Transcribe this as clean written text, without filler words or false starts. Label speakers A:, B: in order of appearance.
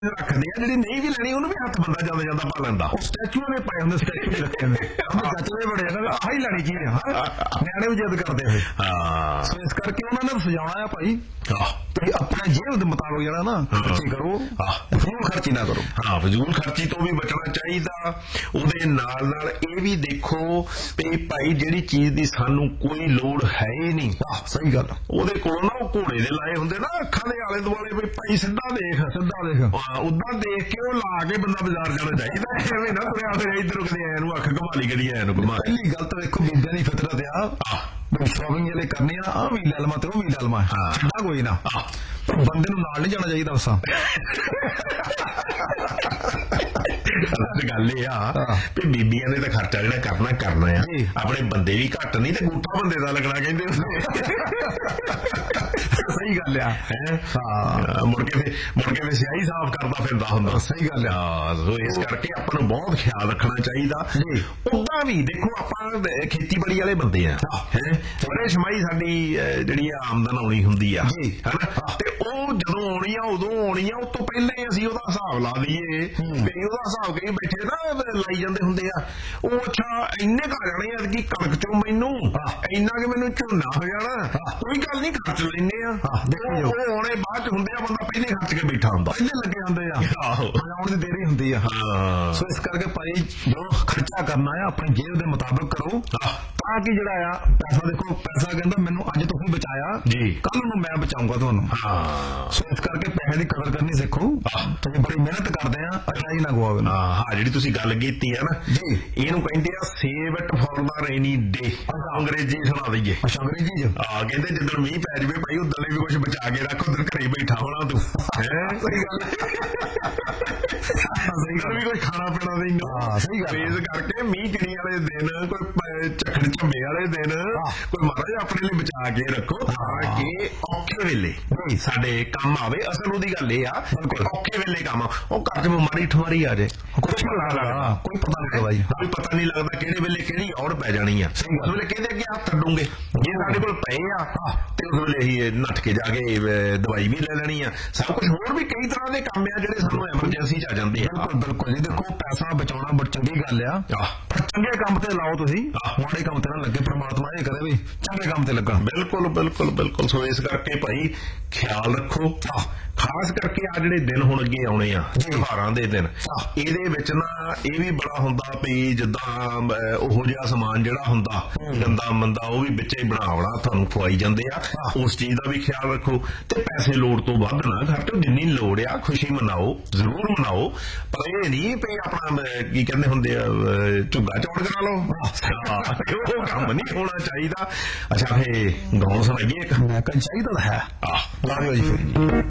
A: ਰੱਖਦੇ ਆ, ਜਿਹੜੀ ਨਹੀਂ ਵੀ ਲੈਣੀ ਉਹਨੂੰ ਵੀ ਹੱਥ ਬੰਦਾ ਜਾਂਦਾ ਜਾਂਦਾ ਪਾ ਲੈਂਦਾ। ਉਹ ਸਟੈਚੂਆਂ ਦੇ ਪਏ ਹੁੰਦੇ, ਸਟੈਚੂ ਦੇ ਰੱਖੇ ਹੁੰਦੇ, ਜੱਚਦੇ ਬੜੇ ਆ, ਆਹੀ ਲੈਣੀ ਚੀਜ਼ ਆ। ਨਿਆਣੇ ਵੀ ਜਿੱਦ ਕਰਦੇ ਹੋਏ, ਸੋ ਇਸ ਕਰਕੇ ਉਹਨਾਂ ਨੇ ਸਜਾਉਣਾ ਆ ਭਾਈ, ਤੇ ਆਪਣੇ ਜੇਬ ਦੇ ਮੁਤਾਬਕ ਜਿਹੜਾ ਨਾ ਖਰਚੀ ਕਰੋ, ਫਜ਼ੂਲ ਖਰਚੀ ਨਾ ਕਰੋ।
B: ਹਾਂ, ਫਜ਼ੂਲ ਖਰਚੀ ਤੋਂ ਵੀ ਬਚਣਾ ਚਾਹੀਦਾ। ਉਹਦੇ ਨਾਲ ਨਾਲ ਇਹ ਵੀ ਦੇਖੋ ਵੀ ਭਾਈ ਜਿਹੜੀ ਚੀਜ਼ ਦੀ ਸਾਨੂੰ ਕੋਈ ਲੋੜ ਹੈ ਹੀ ਨਹੀਂ,
A: ਸਹੀ ਗੱਲ,
B: ਉਹਦੇ ਕੋਲ ਨਾ ਉਹ ਘੋੜੇ ਦੇ ਲਾਏ ਹੁੰਦੇ ਨਾ ਅੱਖਾਂ ਦੇ ਆਲੇ ਦੁਆਲੇ, ਵੀ ਭਾਈ ਸਿੱਧਾ ਦੇਖ,
A: ਸਿੱਧਾ ਦੇਖ,
B: ਉਦਾਂ ਦੇਖ ਕੇ ਉਹ ਲਾ ਕੇ ਬੰਦਾ ਬਾਜ਼ਾਰ ਜਾਣਾ ਚਾਹੀਦਾ। ਐਵੇਂ ਨਾ ਤੁਰਿਆ ਫਿਰ ਇੱਧਰ ਕਦੇ ਐ ਨੂੰ ਅੱਖ ਘੁਮਾ ਲਈ, ਕਦੀ ਐ ਨੂੰ ਘੁਮਾ।
A: ਪਹਿਲੀ ਗੱਲ ਤਾਂ ਦੇਖੋ ਬੀਬੀਆਂ ਦੀ ਫਿਤਰਤ ਆ, ਸ਼ੋਪਿੰਗ ਜਿਹੜੇ ਕਰਨੀ ਆ ਵੀ ਲੈ ਲਵਾਂ ਤੇ ਉਹ ਵੀ ਲੈ ਲਵਾਂ, ਛੱਡਾ ਕੋਈ ਨਾ, ਪਰ ਬੰਦੇ ਨੂੰ ਨਾਲ ਨਹੀਂ ਜਾਣਾ ਚਾਹੀਦਾ ਉਸਾਂ।
B: ਗੱਲ ਇਹ ਆ ਵੀ ਬੀਬੀਆਂ ਨੇ ਤਾਂ ਖਰਚਾ ਜਿਹੜਾ ਕਰਨਾ ਆ, ਆਪਣੇ ਬੰਦੇ ਵੀ ਘੱਟ ਨਹੀਂ ਤੇ ਗੂਠਾ ਬੰਦੇ ਦਾ ਲੱਗਣਾ ਕਹਿੰਦੇ ਹੁੰਦੇ।
A: ਸਹੀ ਗੱਲ ਆ,
B: ਮੁੜ ਕੇ ਫਿਰ ਸਿਆਹੀ ਸਾਫ਼ ਕਰਦਾ ਫਿਰਦਾ ਹੁੰਦਾ।
A: ਸਹੀ ਗੱਲ ਆ।
B: ਸੋ ਇਸ ਕਰਕੇ ਆਪਾਂ ਨੂੰ ਬਹੁਤ ਖਿਆਲ ਰੱਖਣਾ ਚਾਹੀਦਾ। ਉਦਾਂ ਵੀ ਦੇਖੋ ਆਪਾਂ ਖੇਤੀਬਾੜੀ ਵਾਲੇ ਬੰਦੇ ਆ, ਬੜੇ ਛਮਾਈ ਸਾਡੀ ਜਿਹੜੀ ਆਮਦਨ ਆਉਣੀ ਹੁੰਦੀ ਆ, ਹਨਾ, ਤੇ ਉਹ ਜਦੋਂ ਆਉਣੀ ਆ ਉਦੋਂ ਆਉਣੀ ਆ, ਉਸ ਤੋਂ ਪਹਿਲਾਂ ਅਸੀਂ ਉਹਦਾ ਹਿਸਾਬ ਲਾ ਲਈਏ, ਕਈ ਉਹਦਾ ਹਿਸਾਬ ਕਈ ਬੈਠੇ ਨਾ ਲਾਈ ਜਾਂਦੇ ਹੁੰਦੇ ਆ। ਉਹ ਅੱਛਾ ਇੰਨੇ ਘਰ ਜਾਣੇ ਆ ਕਿ ਕਣਕ ਚੋਂ ਮੈਨੂੰ ਇੰਨਾ ਕਿ ਮੈਨੂੰ ਝੋਨਾ ਹੋ ਜਾਣਾ, ਕੋਈ ਗੱਲ ਨਹੀਂ ਖਰਚ ਲੈਂਦੇ ਆ। ਉਹ ਆਉਣੇ ਬਾਅਦ ਚ ਹੁੰਦੇ ਆ, ਬੰਦਾ ਪਹਿਲੇ ਖਰਚ ਕੇ ਬੈਠਾ ਹੁੰਦਾ,
A: ਪਹਿਲੇ ਲੱਗੇ ਹੁੰਦੇ ਆ, ਆਉਣ ਦੀ ਦੇਰੀ ਹੁੰਦੀ ਆ। ਸੋ ਇਸ ਕਰਕੇ ਭਾਈ ਜੋ ਖਰਚਾ ਕਰਨਾ ਆ ਆਪਣੀ ਜੇਬ ਦੇ ਮੁਤਾਬਕ ਕਰੋ, ਤਾਂ ਕਿ ਜਿਹੜਾ ਆ ਪੈਸਾ, ਦੇਖੋ ਪੈਸਾ ਕਹਿੰਦਾ ਮੈਨੂੰ ਅੱਜ ਤੁਸੀਂ ਬਚਾਇਆ ਜੀ, ਕੱਲ ਨੂੰ ਮੈਂ ਬਚਾਉਂਗਾ ਤੁਹਾਨੂੰ। ਸੋ ਇਸ ਕਰਕੇ ਪੈਸੇ ਦੀ ਕਦਰ ਕਰਨੀ ਸਿੱਖੋ, ਤੁਸੀਂ ਬੜੀ ਮਿਹਨਤ ਕਰਦੇ ਆ, ਅਜਾਈ ਨਾ ਗਵਾਓ।
B: ਹਾਂ, ਜਿਹੜੀ ਤੁਸੀਂ ਗੱਲ ਕੀਤੀ ਆ ਨਾ ਜੀ, ਇਹਨੂੰ ਕਹਿੰਦੇ ਆ save it for the rainy ਡੇ। ਅੰਗਰੇਜ਼ੀ ਸੁਣਾ ਦਈਏ।
A: ਅੱਛਾ, ਅੰਗਰੇਜ਼ੀ ਚ
B: ਕਹਿੰਦੇ ਜਦੋਂ ਮੀਂਹ ਪੈ ਜਾਵੇ ਭਾਈ ਉਦੋਂ ਵੀ ਕੁਛ ਬਚਾ ਕੇ ਰੱਖ, ਉਧਰ ਘਰੇ ਬੈਠਾ ਹੋਣਾ ਤੂੰ।
A: ਸਹੀ ਗੱਲ,
B: ਸਹੀ ਗੱਲ, ਵੀ ਕੋਈ ਖਾਣਾ ਪੀਣਾ ਨਹੀਂ।
A: ਸਹੀ ਗੱਲ,
B: ਇਸ ਕਰਕੇ ਮੀਂਹ ਕਿਣੀ ਵਾਲੇ ਦਿਨ, ਕੋਈ ਝੱਖੜ ਝੰਬੇ ਵਾਲੇ ਦਿਨ, ਕੋਈ ਮਹਾਰਾਜ ਆਪਣੇ ਲਈ ਬਚਾ ਕੇ ਰੱਖੋ, ਤਾਂ ਕਿ ਔਖੇ ਵੇਲੇ ਸਾਡੇ ਕੰਮ ਆਵੇ। ਅਸਲ ਉਹਦੀ ਗੱਲ ਇਹ ਆ, ਔਖੇ ਵੇਲੇ ਕੰਮ, ਉਹ ਘਰ ਚ ਬਿਮਾਰੀ ਠਮਾਰੀ ਆ ਜਾਏ, ਕੁਛ ਨਹੀਂ ਲੱਗਦਾ,
A: ਕੋਈ ਪਤਾ ਨਹੀਂ ਬਾਈ,
B: ਕੋਈ ਪਤਾ ਨਹੀਂ ਲੱਗਦਾ ਕਿਹੜੇ ਵੇਲੇ ਕਿਹੜੀ ਔੜ ਪੈ ਜਾਣੀ ਆ। ਉਸ ਵੇਲੇ ਕਹਿੰਦੇ ਅੱਗੇ ਹੱਥ ਛੱਡੂਗੇ, ਜੇ ਸਾਡੇ ਕੋਲ ਪਏ ਆ ਤੇ ਉਸ ਵੇਲੇ ਅਸੀਂ ਨੱਠ ਕੇ ਜਾ ਕੇ ਦਵਾਈ ਵੀ ਲੈ ਲੈਣੀ ਆ। ਸਭ ਕੁਛ ਹੋਰ ਵੀ ਕਈ ਤਰ੍ਹਾਂ ਦੇ ਕੰਮ ਆ ਜਿਹੜੇ ਸਾਨੂੰ ਐਮਰਜੈਂਸੀ ਚ ਆ ਜਾਂਦੇ ਆ।
A: ਬਿਲਕੁਲ ਜੀ, ਦੇਖੋ ਪੈਸਾ ਬਚਾਉਣਾ ਬੜੀ ਚੰਗੀ ਗੱਲ ਆ, ਪਰ ਚੰਗੇ ਕੰਮ ਤੇ ਲਾਓ ਤੁਸੀਂ, ਮਾੜੇ ਕੰਮ ਤੇ ਨਾ ਲੱਗੇ। ਪ੍ਰਮਾਤਮਾ ਇਹ ਕਰੇ ਵੀ ਚੰਗੇ ਕੰਮ ਤੇ ਲੱਗਾ।
B: ਬਿਲਕੁਲ ਬਿਲਕੁਲ ਬਿਲਕੁਲ। ਸੋ ਇਸ ਕਰਕੇ ਭਾਈ ਖਿਆਲ ਰੱਖੋ, ਖਾਸ ਕਰਕੇ ਆ ਜਿਹੜੇ ਦਿਨ ਹੁਣ ਅੱਗੇ ਆਉਣੇ ਆ, ਤਿਉਹਾਰਾਂ ਦੇ ਦਿਨ, ਇਹਦੇ ਵਿੱਚ ਨਾ ਇਹ ਵੀ ਬੜਾ ਹੁੰਦਾ ਵੀ ਜਿੱਦਾਂ ਉਹੋ ਜਿਹਾ ਸਮਾਨ ਜਿਹੜਾ ਹੁੰਦਾ ਗੰਦਾ ਮੰਦਾ, ਉਹ ਵੀ ਵਿੱਚੇ ਬਣਾਉਣਾ ਤੁਹਾਨੂੰ ਖਵਾਈ ਜਾਂਦੇ ਆ। ਉਸ ਚੀਜ਼ ਦਾ ਵੀ ਖਿਆਲ ਰੱਖੋ, ਤੇ ਪੈਸੇ ਲੋੜ ਤੋਂ ਵੱਧ ਨਾ ਖਰਚੋ। ਜਿੰਨੀ ਲੋੜ ਆ ਖੁਸ਼ੀ ਮਨਾਓ, ਜ਼ਰੂਰ ਮਨਾਓ, ਪਰ ਇਹ ਨਹੀਂ ਵੀ ਆਪਣਾ ਕੀ ਕਹਿੰਦੇ ਹੁੰਦੇ ਆ ਝੁੱਗਾ ਚੌੜ ਕਰਾ ਲਓ, ਉਹ ਕੰਮ ਨਹੀਂ ਹੋਣਾ ਚਾਹੀਦਾ। ਅੱਛਾ, ਫੇ ਗਾਉਂ ਸੁਣਾਈਏ ਇੱਕ?
A: ਚਾਹੀਦਾ ਹੈ, ਲਾ ਦਿਓ ਜੀ।